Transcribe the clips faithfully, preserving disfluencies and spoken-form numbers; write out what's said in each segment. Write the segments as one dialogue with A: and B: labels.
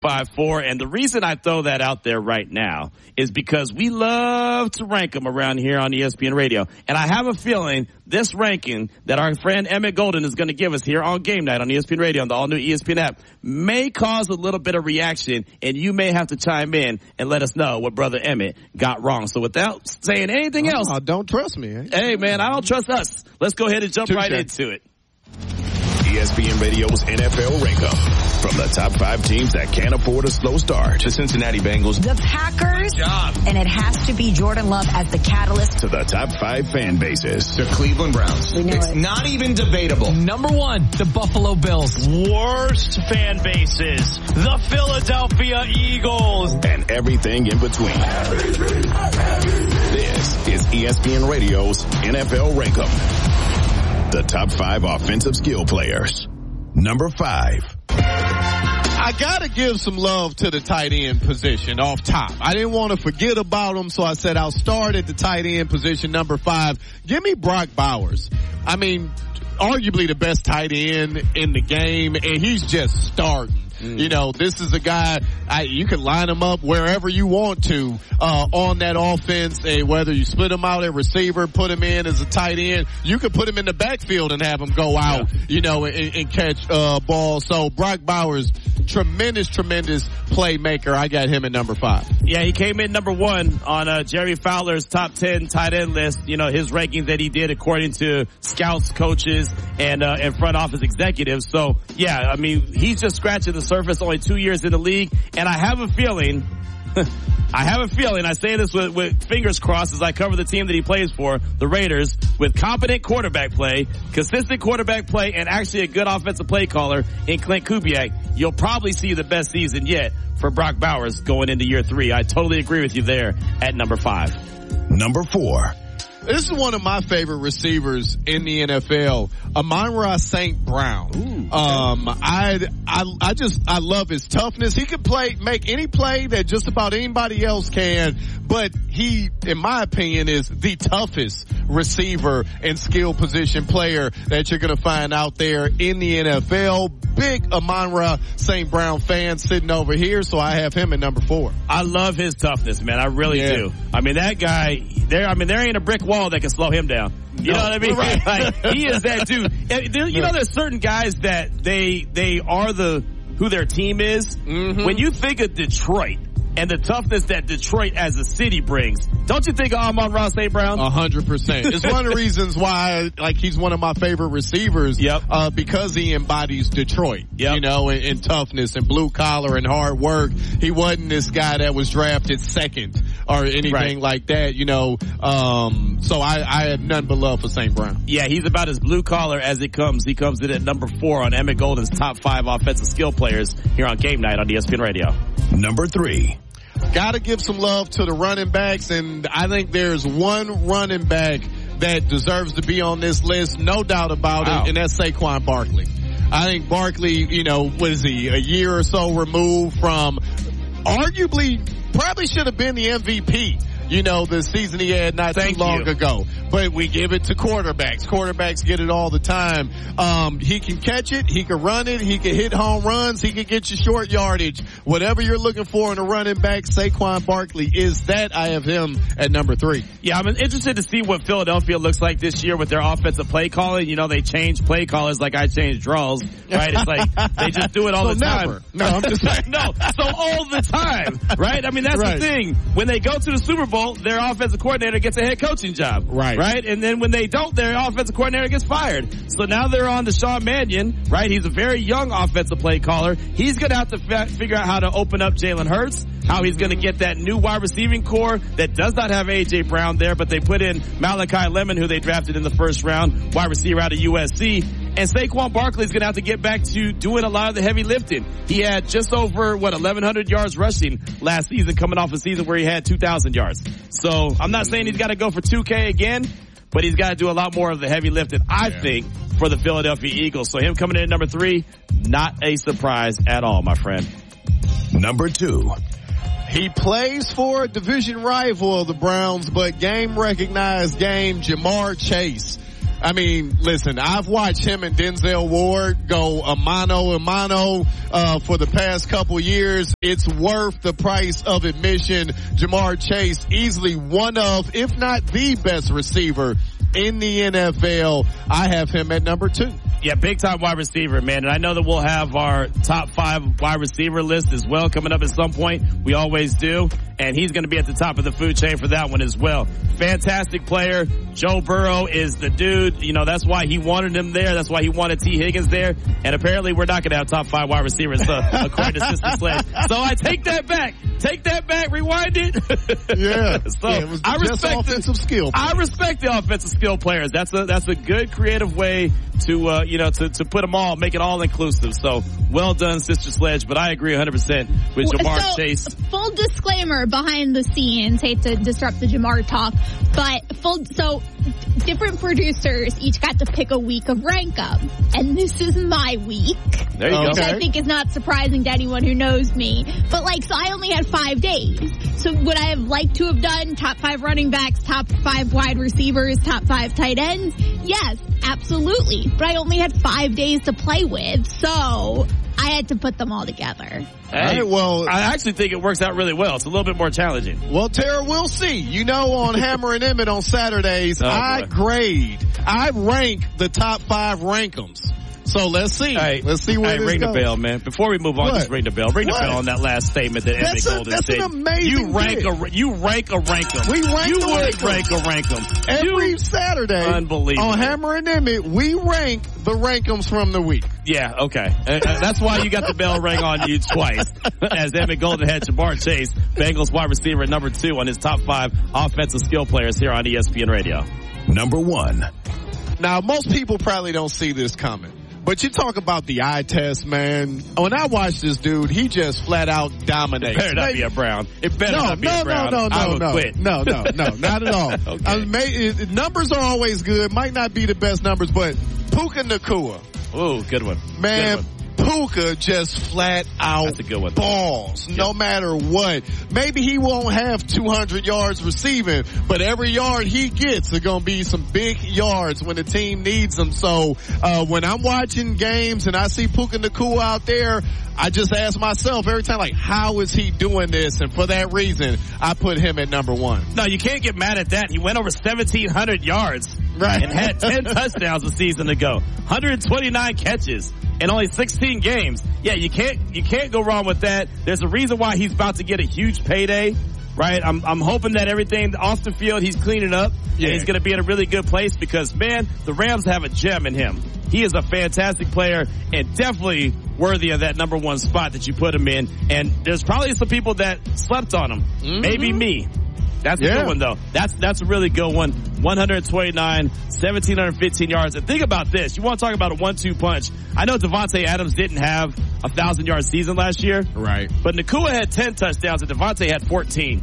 A: five four. And the reason I throw that out there right now is because we love to rank them around here on E S P N Radio. And I have a feeling this ranking that our friend Emmett Golden is going to give us here on Game Night on E S P N Radio on the all-new E S P N app may cause a little bit of reaction, and you may have to chime in and let us know what Brother Emmett got wrong. So without saying anything else.
B: Oh, don't trust me. Eh?
A: Hey, man, I don't trust us. Let's go ahead and jump
B: Touché.
A: right into it.
C: E S P N Radio's N F L Rankup. From the top five teams that can't afford a slow start. The Cincinnati Bengals.
D: The Packers. And it has to be Jordan Love as the catalyst.
C: To the top five fan bases.
E: The Cleveland Browns.
D: We know
E: it's
D: it.
E: not even debatable.
F: Number one, the Buffalo Bills.
G: Worst fan bases. The Philadelphia Eagles.
C: And everything in between. This is E S P N Radio's N F L Rankup. The top five offensive skill players. Number five.
B: I gotta give some love to the tight end position off top. I didn't want to forget about him, so I said I'll start at the tight end position, number five. Give me Brock Bowers. I mean, arguably the best tight end in the game, and he's just starting. Mm. You know, this is a guy, I, you can line him up wherever you want to, uh, on that offense, uh, whether you split him out at receiver, put him in as a tight end, you could put him in the backfield and have him go out, yeah. you know, and, and catch, uh, balls. So Brock Bowers, tremendous, tremendous playmaker. I got him at number five.
A: Yeah, he came in number one on, uh, Jerry Fowler's top ten tight end list, you know, his rankings that he did according to scouts, coaches, and, uh, and front office executives. So, yeah, I mean, he's just scratching the surface, only two years in the league, and I have a feeling, I have a feeling, I say this with, with fingers crossed as I cover the team that he plays for, the Raiders, with competent quarterback play, consistent quarterback play, and actually a good offensive play caller in Clint Kubiak, you'll probably see the best season yet for Brock Bowers going into year three. I totally agree with you there at number five.
C: Number four.
B: This is one of my favorite receivers in the N F L, Amon-Ra Saint Brown. Ooh, um, I, I, I just, I love his toughness. He can play, make any play that just about anybody else can, but he, in my opinion, is the toughest receiver and skill position player that you're going to find out there in the N F L. Big Amon-Ra Saint Brown fan sitting over here, so I have him at number four.
A: I love his toughness, man. I really
B: yeah.
A: do. I mean, that guy, there, I mean, there ain't a brick wall that can slow him down. You
B: no,
A: know what I mean?
B: Right.
A: Like, he is that dude. There, you know, there's certain guys that they, they are the, who their team is. Mm-hmm. When you think of Detroit and the toughness that Detroit as a city brings, don't you think of Amon-Ra Saint Brown?
B: A hundred percent. It's one of the reasons why, like, he's one of my favorite receivers.
A: Yep.
B: Uh, because he embodies Detroit.
A: Yep.
B: You know, in, in toughness and blue collar and hard work. He wasn't this guy that was drafted second or anything right. like that, you know. Um, so I, I have none but love for Saint Brown.
A: Yeah, he's about as blue collar as it comes. He comes in at number four on Emmett Golden's top five offensive skill players here on Game Night on E S P N Radio.
C: Number three.
B: Gotta give some love to the running backs, and I think there's one running back that deserves to be on this list, no doubt about wow. it, and that's Saquon Barkley. I think Barkley, you know, what is he, a year or so removed from arguably probably should have been the M V P. You know, the season he had not
A: Thank
B: too long
A: you.
B: ago. But we give it to quarterbacks. Quarterbacks get it all the time. Um, he can catch it. He can run it. He can hit home runs. He can get you short yardage. Whatever you're looking for in a running back, Saquon Barkley is that. I have him at number three.
A: Yeah, I'm interested to see what Philadelphia looks like this year with their offensive play calling. You know, they change play callers like I change draws, right? It's like they just do it all
B: so
A: the time.
B: Never. No, I'm just saying.
A: No, so all the time, right? I mean, that's
B: right.
A: the thing. When they go to the Super Bowl, their offensive coordinator gets a head coaching job.
B: Right.
A: Right? And then when they don't, their offensive coordinator gets fired. So now they're on to Sean Mannion, right? He's a very young offensive play caller. He's going to have to f- figure out how to open up Jalen Hurts, how he's going to get that new wide receiving core that does not have A J Brown there, but they put in Malachi Lemon, who they drafted in the first round, wide receiver out of U S C. And Saquon Barkley is going to have to get back to doing a lot of the heavy lifting. He had just over, what, eleven hundred yards rushing last season, coming off a season where he had two thousand yards. So I'm not saying he's got to go for two K again, but he's got to do a lot more of the heavy lifting, I yeah. think, for the Philadelphia Eagles. So him coming in at number three, not a surprise at all, my friend.
C: Number two.
B: He plays for a division rival of the Browns, but game recognized game, Jamar Chase. I mean, listen, I've watched him and Denzel Ward go a mano a mano uh, for the past couple years. It's worth the price of admission. Jamar Chase, easily one of, if not the best receiver in the N F L. I have him at number two.
A: Yeah, big time wide receiver, man. And I know that we'll have our top five wide receiver list as well coming up at some point. We always do. And he's going to be at the top of the food chain for that one as well. Fantastic player. Joe Burrow is the dude. You know, that's why he wanted him there. That's why he wanted T. Higgins there. And apparently we're not going to have top five wide receivers, so, according to Sister Sledge. So I take that back. Take that back. Rewind it.
B: Yeah.
A: so
B: yeah, it was
A: I
B: just
A: respect
B: offensive
A: the,
B: skill.
A: I respect the offensive skill players. That's a, that's a good creative way to, uh, you know, to, to put them all, make it all inclusive. So well done, Sister Sledge. But I agree one hundred percent with Jamar
H: so,
A: Chase.
H: Full disclaimer behind the scenes, hate to disrupt the Jamar talk, but full, so different producers each got to pick a week of rank up. And this is my week.
A: There you
H: which
A: go.
H: I think is not surprising to anyone who knows me. But like, so I only had five days. So would I have liked to have done top five running backs, top five wide receivers, top five tight ends? Yes, absolutely. But I only had five days to play with, so I had to put them all together.
A: Hey,
B: right, well,
A: I actually think it works out really well. It's a little bit more challenging.
B: Well, Tara, we'll see. You know, on Hammer and Emmett on Saturdays,
A: oh,
B: I
A: boy.
B: grade, I rank the top five rankums. So let's see.
A: Hey,
B: let's see where
A: hey,
B: this
A: ring
B: goes.
A: the bell, man. Before we move on,
B: What?
A: just ring the bell. Ring
B: What?
A: the bell on that last statement that Emmett
B: That's a-
A: Golden
B: that's
A: said.
B: an amazing
A: You rank
B: bit.
A: a you rank a rank 'em.
B: We rank
A: you
B: the
A: would
B: rank 'em.
A: rank a rank 'em.
B: Every
A: You,
B: Saturday
A: Unbelievable.
B: on Hammer and Emmett, we rank the rankums from the week.
A: yeah, okay. Uh, uh, that's why you got the bell ring on you twice. As Emmett Golden had Jamar Chase, Bengals wide receiver at number two on his top five offensive skill players here on E S P N Radio.
C: Number one.
B: Now, most people probably don't see this coming. But you talk about the eye test, man. When I watch this dude, he just flat out dominates.
A: It better not
B: Maybe-
A: be a Brown. It better
B: no,
A: not be
B: no,
A: a Brown.
B: no, no,
A: I
B: no,
A: would
B: no,
A: quit.
B: no, no, no, not at all.
A: Okay.
B: I may, it, numbers are always good. Might not be the best numbers, but Puka Nacua,
A: Ooh, good one.
B: man,
A: Good one.
B: Puka just flat out
A: That's a good one.
B: balls, no matter what. Maybe he won't have two hundred yards receiving, but every yard he gets are going to be some big yards when the team needs them. So, uh, when I'm watching games and I see Puka Nacua out there, I just ask myself every time, like, how is he doing this? And for that reason, I put him at number one.
A: No, you can't get mad at that. He went over seventeen hundred yards.
B: Right.
A: And had ten touchdowns a season ago. one hundred twenty-nine catches in only sixteen games. Yeah, you can't, you can't go wrong with that. There's a reason why he's about to get a huge payday, right? I'm, I'm hoping that everything off the field, he's cleaning up.
B: Yeah.
A: And he's going to be in a really good place because, man, the Rams have a gem in him. He is a fantastic player and definitely worthy of that number one spot that you put him in. And there's probably some people that slept on him.
B: Mm-hmm.
A: Maybe me. That's a
B: Yeah.
A: good one, though. That's that's a really good one. one hundred twenty-nine, one thousand seven hundred fifteen yards. And think about this. You want to talk about a one two punch. I know Devontae Adams didn't have a one thousand yard season last year.
B: Right.
A: But Nacua had ten touchdowns and Devontae had fourteen.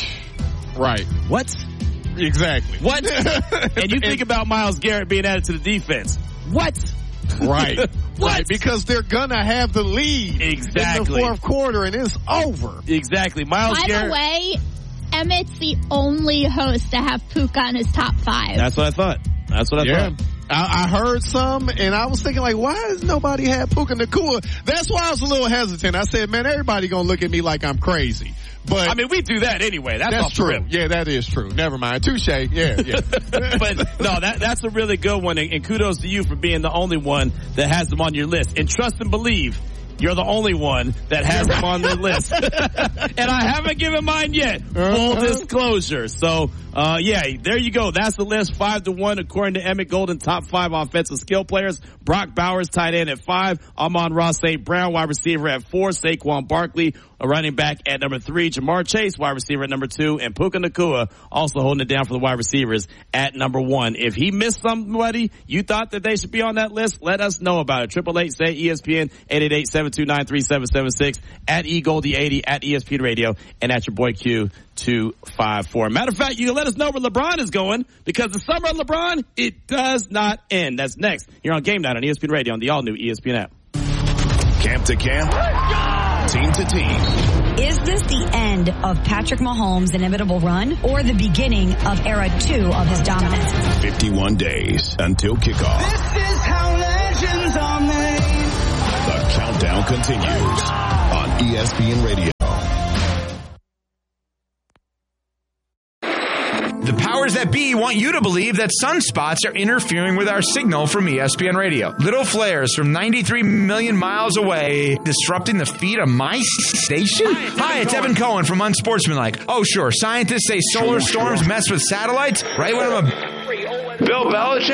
B: Right.
A: What?
B: Exactly.
A: What? And you think about Myles Garrett being added to the defense. What?
B: Right.
A: What?
B: Right. Because they're gonna have the lead
A: Exactly.
B: in the fourth quarter and it's over.
A: Exactly. Myles
H: By
A: Garrett.
H: the way, Emmett's the only host to have Puka on his top five.
A: That's what I thought. That's what I
B: Yeah.
A: thought.
B: I, I heard some and I was thinking like, why has nobody had Puka Nacua? That's why I was a little hesitant. I said, man, everybody gonna look at me like I'm crazy. But
A: I mean, we do that anyway. That's,
B: that's
A: off the
B: true.
A: rip.
B: Yeah, that is true. Never mind. Touche. Yeah, yeah.
A: But no, that that's a really good one, and, and kudos to you for being the only one that has them on your list. And trust and believe, you're the only one that has them on their list. And I haven't given mine yet. Full
B: Uh-huh.
A: disclosure. So, uh, yeah, there you go. That's the list, five to one, according to Emmett Golden, top five offensive skill players. Brock Bowers, tight end at five. Amon-Ra Saint Brown, wide receiver at four. Saquon Barkley, a running back at number three. Jamar Chase, wide receiver at number two. And Puka Nacua also holding it down for the wide receivers at number one. If he missed somebody you thought that they should be on that list, let us know about it. Triple eight say E S P N, eight eight eight, seven two nine, three seven seven six, at E Goldie eighty, at E S P N Radio, and at your boy Q two five four. Matter of fact, you can let us know where LeBron is going, because the summer of LeBron, it does not end. That's next. You're on Game Night on E S P N Radio on the all new E S P N app.
C: Camp to camp. team to team.
D: Is this the end of Patrick Mahomes' inimitable run or the beginning of era two of his dominance?
C: fifty-one days until kickoff.
I: This is how legends are made.
C: The countdown continues on E S P N Radio.
E: The powers that be want you to believe that sunspots are interfering with our signal from E S P N Radio. Little flares from ninety-three million miles away disrupting the feed of my station? Hi, it's Evan Cohen from Unsportsmanlike. Oh, sure, scientists say solar storms mess with satellites right when I'm a... Bill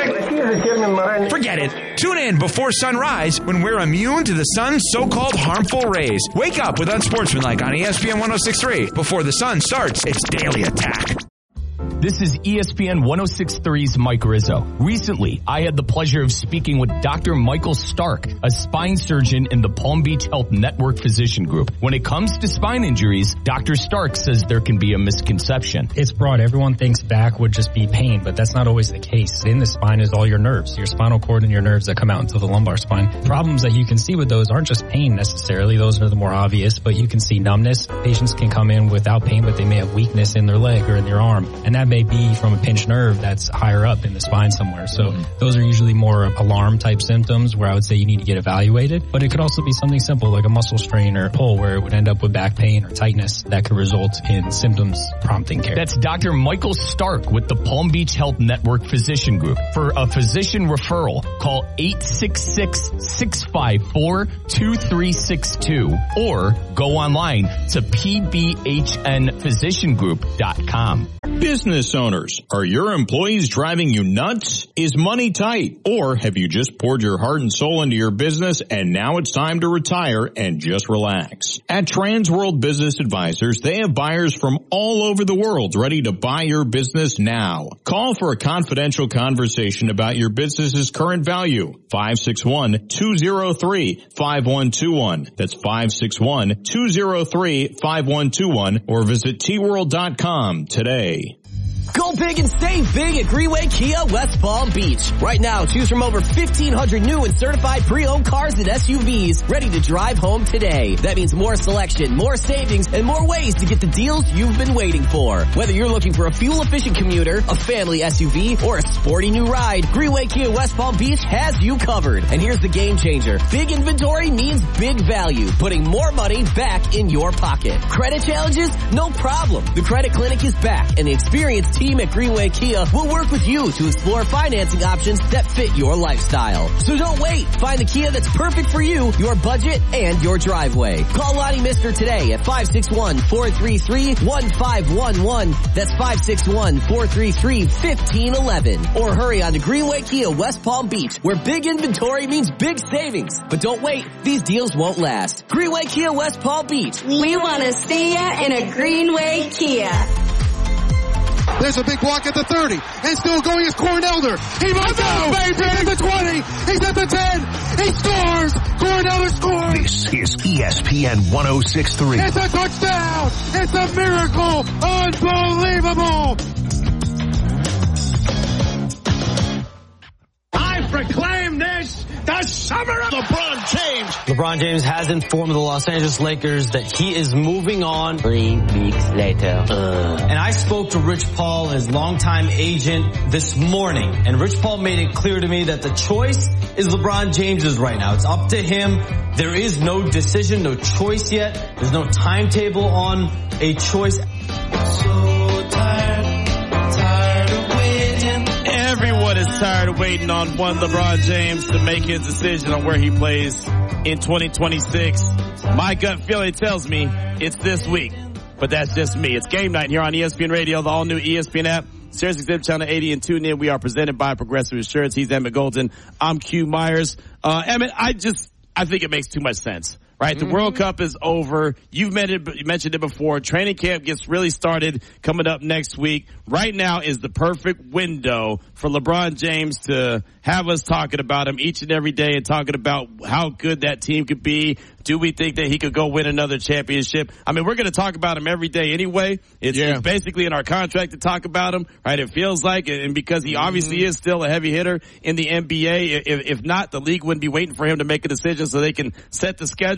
E: Belichick? Forget it. Tune in before sunrise when we're immune to the sun's so-called harmful rays. Wake up with Unsportsmanlike on E S P N one oh six point three before the sun starts its daily attack.
F: This is E S P N one oh six point three's Mike Rizzo. Recently, I had the pleasure of speaking with Doctor Michael Stark, a spine surgeon in the Palm Beach Health Network Physician Group. When it comes to spine injuries, Doctor Stark says there can be a misconception.
J: It's broad. Everyone thinks back would just be pain, but that's not always the case. In the spine is all your nerves, your spinal cord and your nerves that come out into the lumbar spine. Problems that you can see with those aren't just pain necessarily. Those are the more obvious, but you can see numbness. Patients can come in without pain, but they may have weakness in their leg or in their arm, and that may be from a pinched nerve that's higher up in the spine somewhere. So mm-hmm. those are usually more alarm type symptoms where I would say you need to get evaluated. But it could also be something simple like a muscle strain or pull where it would end up with back pain or tightness that could result in symptoms prompting care.
F: That's Doctor Michael Stark with the Palm Beach Health Network Physician Group. For a physician referral, call eight six six, six five four, two three six two or go online to p b h n physician group dot com.
K: Business owners, are your employees driving you nuts? Is money tight? Or have you just poured your heart and soul into your business and now it's time to retire and just relax? At Transworld Business Advisors, they have buyers from all over the world ready to buy your business now. Call for a confidential conversation about your business's current value. five six one, two zero three, five one two one. That's five six one, two zero three, five one two one or visit t world dot com today.
L: Go big and save big at Greenway Kia West Palm Beach. Right now, choose from over fifteen hundred new and certified pre-owned cars and S U Vs ready to drive home today. That means more selection, more savings, and more ways to get the deals you've been waiting for. Whether you're looking for a fuel-efficient commuter, a family S U V, or a sporty new ride, Greenway Kia West Palm Beach has you covered. And here's the game changer. Big inventory means big value, putting more money back in your pocket. Credit challenges? No problem. The Credit Clinic is back, and the experienced team at Greenway Kia will work with you to explore financing options that fit your lifestyle. So don't wait. Find the Kia that's perfect for you, your budget, and your driveway. Call Lonnie Mister today at five six one, four three three, one five one one. That's five six one, four three three, one five one one. Or hurry on to Greenway Kia West Palm Beach, where big inventory means big savings. But don't wait. These deals won't last. Greenway Kia West Palm Beach.
M: We want to see ya in a Greenway Kia.
N: There's a big block at the thirty. And still going is Cornelder. He might go. He's at the twenty. He's at the ten. He scores. Cornelder scores.
C: This is E S P N one oh six point three.
N: It's a touchdown. It's a miracle. Unbelievable.
O: I proclaim this the summer of LeBron James.
P: LeBron James has informed the Los Angeles Lakers that he is moving on.
Q: Three weeks later.
P: Uh. And I spoke to Rich Paul, his longtime agent, this morning. And Rich Paul made it clear to me that the choice is LeBron James's right now. It's up to him. There is no decision, no choice yet. There's no timetable on a choice.
A: So tired, tired of waiting. Everyone is tired of waiting on one LeBron James to make his decision on where he plays in twenty twenty-six. My gut feeling tells me it's this week, but that's just me. It's game night here on E S P N Radio, the all-new E S P N app, Sirius X M Channel eighty, and tune in. We are presented by Progressive Insurance. He's Emmett Golden. I'm Q Myers. Uh, Emmett, I just, I think it makes too much sense. Right, the mm-hmm. World Cup is over. You've mentioned, you mentioned it before. Training camp gets really started coming up next week. Right now is the perfect window for LeBron James to have us talking about him each and every day and talking about how good that team could be. Do we think that he could go win another championship? I mean, we're going to talk about him every day anyway. It's, yeah. it's basically in our contract to talk about him, right? It feels like, and because he obviously mm-hmm. is still a heavy hitter in the N B A, if, if not, the league wouldn't be waiting for him to make a decision so they can set the schedule.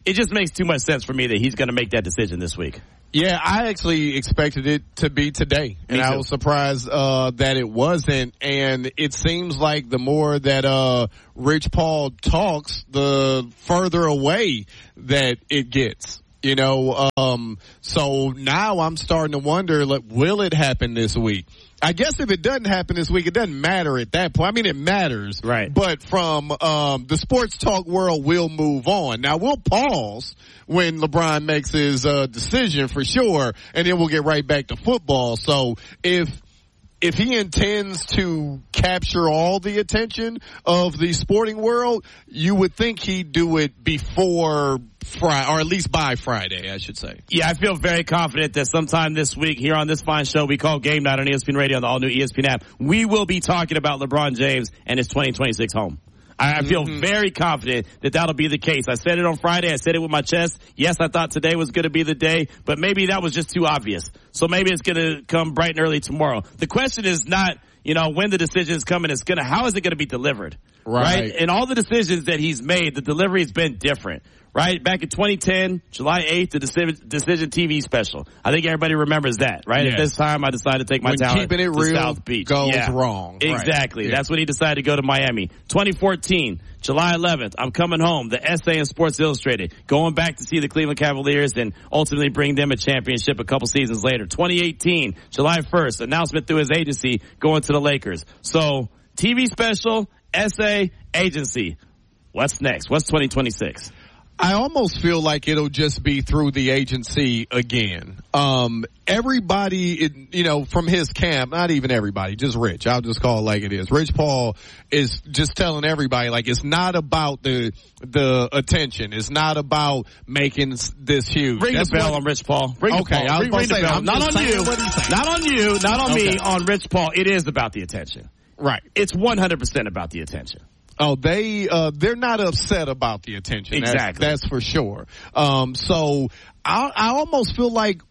A: it just makes too much sense for me that he's going to make that decision this week.
B: Yeah, I actually expected it to be today, and I was surprised uh that it wasn't. And it seems like the more that uh Rich Paul talks, the further away that it gets. You know, um so now I'm starting to wonder, like, will it happen this week? I guess if it doesn't happen this week, it doesn't matter at that point. I mean, it matters.
A: Right.
B: But from um the sports talk world, we'll move on. Now, we'll pause when LeBron makes his uh decision for sure, and then we'll get right back to football. So if if he intends to capture all the attention of the sporting world, you would think he'd do it before Friday, or at least by Friday, I should say.
A: Yeah, I feel very confident that sometime this week here on this fine show we call Game Night on E S P N Radio on the all-new E S P N app, we will be talking about LeBron James and his twenty twenty-six home. I, I feel mm-hmm. very confident that that'll be the case. I said it on Friday. I said it with my chest. Yes, I thought today was going to be the day, but maybe that was just too obvious. So maybe it's going to come bright and early tomorrow. The question is not, you know, when the decision is coming. It's going to, how is it going to be delivered?
B: Right.
A: right? And all the decisions that he's made, the delivery has been different. Right? Back in twenty ten, July eighth, the Decision, Decision T V special. I think everybody remembers that, right?
B: Yes.
A: At this time, I decided to take my
B: when
A: talent
B: keeping it
A: to
B: real
A: South Beach.
B: goes
A: yeah.
B: wrong.
A: Exactly.
B: Right.
A: That's when he decided to go to Miami. twenty fourteen, July eleventh, I'm coming home. The essay in Sports Illustrated. Going back to see the Cleveland Cavaliers and ultimately bring them a championship a couple seasons later. twenty eighteen, July first, announcement through his agency going to the Lakers. So, T V special, essay, agency. What's next? What's twenty twenty-six?
B: I almost feel like it'll just be through the agency again. Um, everybody, it, you know, from his camp, not even everybody, just Rich. I'll just call it like it is. Rich Paul is just telling everybody, like, it's not about the the attention. It's not about making this huge.
A: Ring
B: That's
A: the bell
B: what,
A: on Rich Paul. Ring
B: okay,
A: the bell.
B: I was
A: ring,
B: about
A: ring
B: to say,
A: the bell.
B: I'm
A: Not on you. Not on you. Not on
B: okay.
A: me. On Rich Paul. It is about the attention.
B: Right.
A: It's one hundred percent about the attention.
B: Oh, they, uh, they're not upset about the attention.
A: Exactly.
B: That's, that's for sure. Um, so I, I almost feel like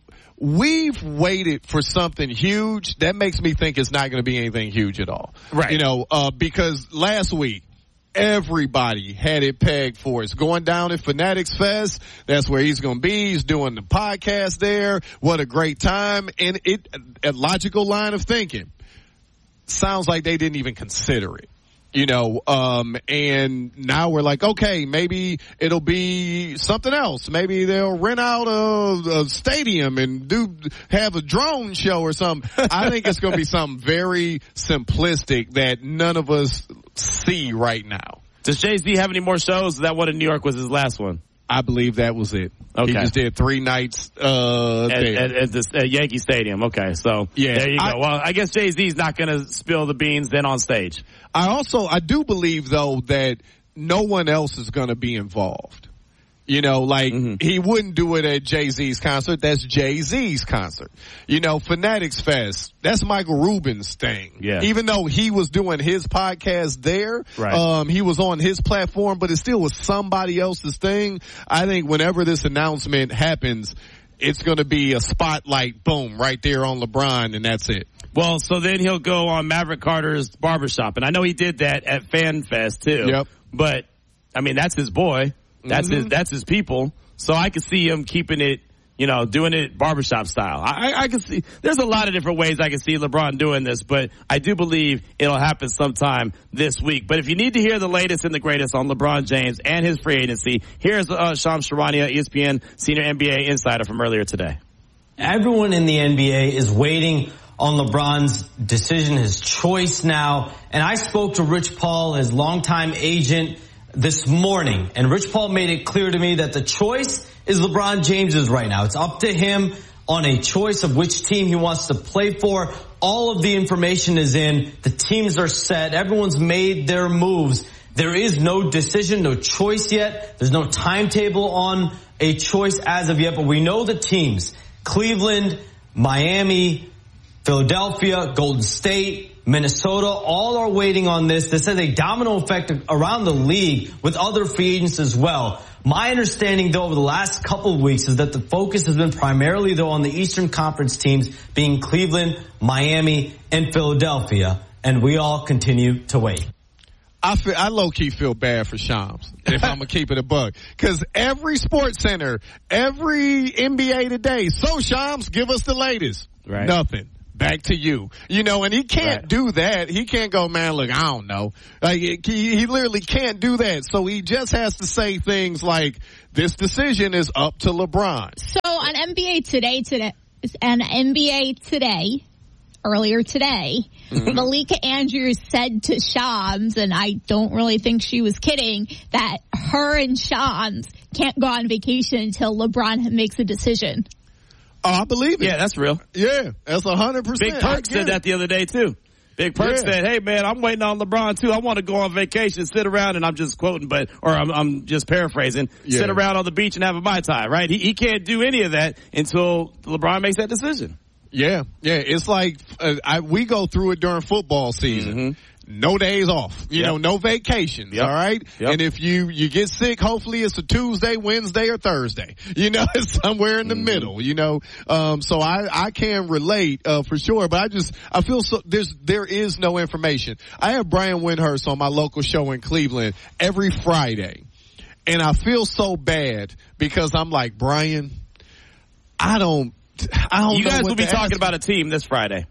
B: we've waited for something huge. That makes me think it's not going to be anything huge at all.
A: Right.
B: You know, uh, because last week, everybody had it pegged for it's going down at Fanatics Fest. That's where he's going to be. He's doing the podcast there. What a great time. And it, a logical line of thinking. Sounds like they didn't even consider it. You know, um, and now we're like, okay, maybe it'll be something else. Maybe they'll rent out a, a stadium and do, have a drone show or something. I think it's going to be something very simplistic that none of us see right now.
A: Does Jay-Z have any more shows? That one in New York was his last one.
B: I believe that was it.
A: Okay.
B: He just did three nights, uh,
A: at, at, at the at Yankee Stadium. Okay. So
B: yeah,
A: there you go.
B: I,
A: well, I guess Jay-Z's not going to spill the beans then on stage.
B: I also, I do believe though that no one else is going to be involved. You know, like, mm-hmm. he wouldn't do it at Jay-Z's concert. That's Jay-Z's concert. You know, Fanatics Fest, that's Michael Rubin's thing.
A: Yeah.
B: Even though he was doing his podcast there,
A: right.
B: um, he was on his platform, but it still was somebody else's thing. I think whenever this announcement happens, it's going to be a spotlight, boom, right there on LeBron, and that's it.
A: Well, so then he'll go on Maverick Carter's barbershop, and I know he did that at Fan Fest too.
B: Yep.
A: But, I mean, that's his boy. That's mm-hmm. his, that's his people. So I could see him keeping it, you know, doing it barbershop style. I, I, I can see, there's a lot of different ways I can see LeBron doing this, but I do believe it'll happen sometime this week. But if you need to hear the latest and the greatest on LeBron James and his free agency, here's, uh, Shams Charania, E S P N senior N B A insider from earlier today.
P: Everyone in the N B A is waiting on LeBron's decision, his choice now. And I spoke to Rich Paul, his longtime agent, this morning, and Rich Paul made it clear to me that the choice is LeBron James's right now. It's up to him on a choice of which team he wants to play for. All of the information is in. The teams are set. Everyone's made their moves. There is no decision, no choice yet. There's no timetable on a choice as of yet, but we know the teams. Cleveland, Miami, Philadelphia, Golden State, Minnesota, all are waiting on this. This has a domino effect around the league with other free agents as well. My understanding, though, over the last couple of weeks is that the focus has been primarily, though, on the Eastern Conference teams being Cleveland, Miami, and Philadelphia. And we all continue to wait.
B: I feel, I low key feel bad for Shams if I'm gonna keep it a buck, because every Sports Center, every N B A Today, so Shams, give us the latest.
A: Right.
B: Nothing. Back to you. You know, and he can't right. do that. He can't go, man, look, I don't know. Like, he, he literally can't do that. So he just has to say things like, this decision is up to LeBron.
H: So on N B A Today today, on N B A Today, earlier today, mm-hmm. Malika Andrews said to Shams, and I don't really think she was kidding, that her and Shams can't go on vacation until LeBron makes a decision.
B: Oh, I believe it.
A: Yeah, that's real.
B: Yeah, that's one hundred percent.
A: Big Perk said that the other day, too. Big Perk yeah. said, hey, man, I'm waiting on LeBron, too. I want to go on vacation, sit around, and I'm just quoting, but or I'm, I'm just paraphrasing, yeah. sit around on the beach and have a Mai Tai, right? He, he can't do any of that until LeBron makes that decision.
B: Yeah, yeah. It's like uh, I, we go through it during football season. Mm-hmm. No days off, you yep. know, no vacations, yep. all right? Yep. And if you, you get sick, hopefully it's a Tuesday, Wednesday, or Thursday. You know, it's somewhere in the mm-hmm. middle, you know. Um, so I, I can relate, uh, for sure, but I just, I feel so, there's, there is no information. I have Brian Windhurst on my local show in Cleveland every Friday, and I feel so bad because I'm like, Brian, I don't, I don't
A: you
B: know.
A: You guys
B: what
A: will be talking
B: ask.
A: about a team this Friday.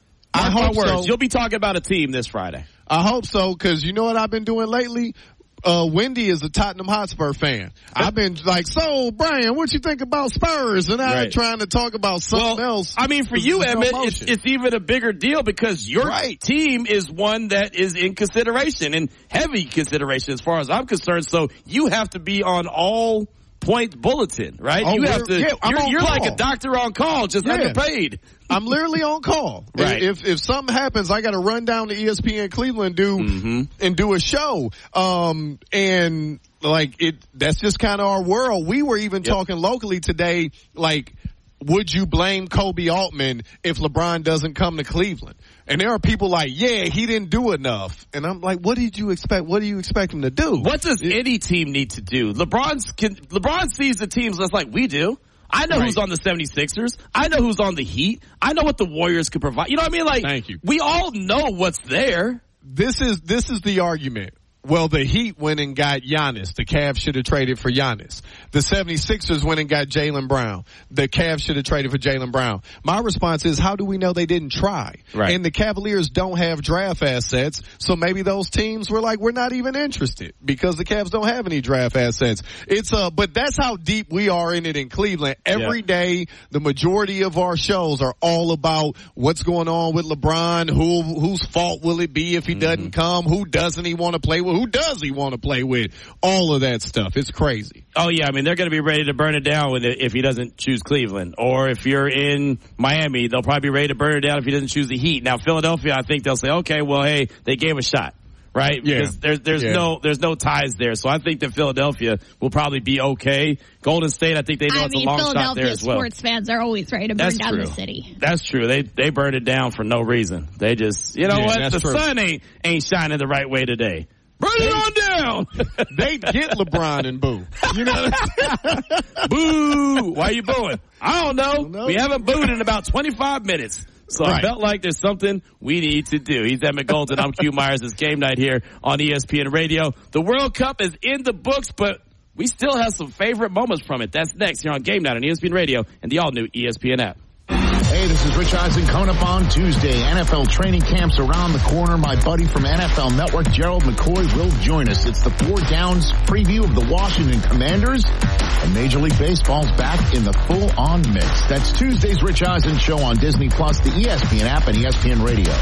B: I
A: Mark
B: hope
A: my words.
B: so.
A: You'll be talking about a team this Friday.
B: I hope so, because you know what I've been doing lately? Uh, Wendy is a Tottenham Hotspur fan. I've been like, so, Brian, what you think about Spurs? And I'm right. trying to talk about something
A: well,
B: else.
A: I mean, for you, Emmett, it's, it's even a bigger deal because your right. team is one that is in consideration, and heavy consideration as far as I'm concerned. So you have to be on all point bulletin, right?
B: Oh,
A: you have to.
B: Yeah,
A: you're you're like a doctor on call, just yeah. underpaid.
B: I'm literally on call.
A: Right.
B: If if something happens, I got to run down to E S P N Cleveland do mm-hmm. and do a show. Um, and like it, that's just kind of our world. We were even yep. talking locally today, like, would you blame Kobe Altman if LeBron doesn't come to Cleveland? And there are people like, yeah, he didn't do enough. And I'm like, what did you expect? What do you expect him to do?
A: What does it, any team need to do? LeBron's can, LeBron sees the teams just like we do. I know right. who's on the seventy-sixers. I know who's on the Heat. I know what the Warriors could provide. You know what I mean? Like,
B: Thank you.
A: We all know what's there.
B: This is, this is the argument. Well, the Heat went and got Giannis. The Cavs should have traded for Giannis. The seventy-sixers went and got Jaylen Brown. The Cavs should have traded for Jaylen Brown. My response is, how do we know they didn't try?
A: Right.
B: And the Cavaliers don't have draft assets, so maybe those teams were like, we're not even interested because the Cavs don't have any draft assets. It's uh, but that's how deep we are in it in Cleveland. Every yeah. day, the majority of our shows are all about what's going on with LeBron. Who whose fault will it be if he mm-hmm. doesn't come? Who doesn't he want to play with? Who does he want to play with? All of that stuff. It's crazy.
A: Oh, yeah. I mean, they're going to be ready to burn it down with it if he doesn't choose Cleveland. Or if you're in Miami, they'll probably be ready to burn it down if he doesn't choose the Heat. Now, Philadelphia, I think they'll say, okay, well, hey, they gave a shot. Right?
B: Yeah.
A: Because there's, there's yeah. no, there's no ties there. So I think that Philadelphia will probably be okay. Golden State, I think they know
H: I
A: it's
H: mean,
A: a long shot there as well.
H: Sports fans are always ready to burn
A: that's
H: down
A: true.
H: the city.
A: That's true. They, they burned it down for no reason. They just, you know
B: yeah,
A: what? The
B: true.
A: sun ain't, ain't shining the right way today. Burn it on down.
B: They get LeBron and boo. You know,
A: boo. Why are you booing? I don't know. don't know. We haven't booed in about twenty-five minutes. So right. I felt like there's something we need to do. He's Emmett Golden. I'm Q Myers. It's Game Night here on E S P N Radio. The World Cup is in the books, but we still have some favorite moments from it. That's next here on Game Night on E S P N Radio and the all-new E S P N app.
Q: Hey, this is Rich Eisen coming up on Tuesday. N F L training camps around the corner. My buddy from N F L Network, Gerald McCoy, will join us. It's the Four Downs preview of the Washington Commanders. And Major League Baseball's back in the full-on mix. That's Tuesday's Rich Eisen show on Disney Plus, the E S P N app, and E S P N Radio.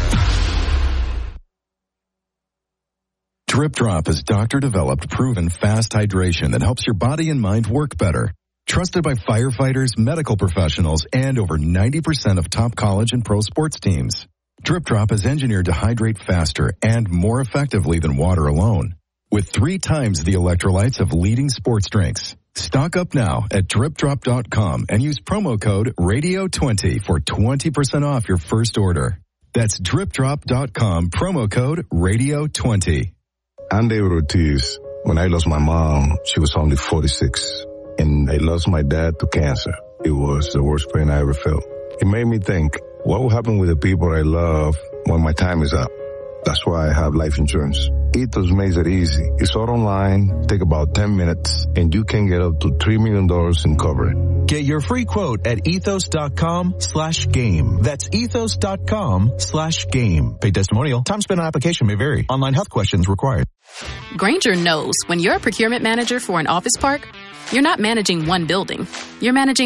R: Drip Drop is doctor-developed, proven fast hydration that helps your body and mind work better. Trusted by firefighters, medical professionals, and over ninety percent of top college and pro sports teams. Drip Drop is engineered to hydrate faster and more effectively than water alone, with three times the electrolytes of leading sports drinks. Stock up now at drip drop dot com and use promo code radio twenty for twenty percent off your first order. That's drip drop dot com, promo code radio twenty.
S: I'm David Ortiz. When I lost my mom, she was only forty-six. And I lost my dad to cancer. It was the worst pain I ever felt. It made me think, what will happen with the people I love when my time is up? That's why I have life insurance. Ethos makes it easy. It's all online, take about ten minutes, and you can get up to three million dollars in coverage.
T: Get your free quote at ethos.com slash game. That's ethos.com slash game. Paid testimonial. Time spent on application may vary. Online health questions required.
U: Grainger knows when you're a procurement manager for an office park, you're not managing one building. You're managing